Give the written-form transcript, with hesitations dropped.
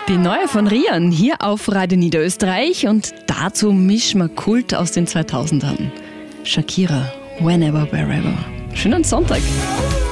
Die neue von Rian hier auf Radio Niederösterreich und dazu mischen wir Kult aus den 2000ern. Shakira, Whenever, Wherever. Schönen Sonntag.